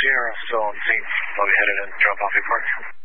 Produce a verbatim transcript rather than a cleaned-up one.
Sierra, still on scene. I'll be headed in, drop off your parts.